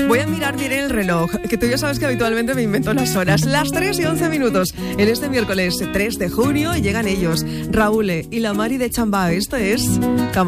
Voy a mirar bien el reloj, que tú ya sabes que habitualmente me invento las horas. Las 3:11 en este miércoles 3 de junio llegan ellos, Raúl y la Mari de Chambá. Esto es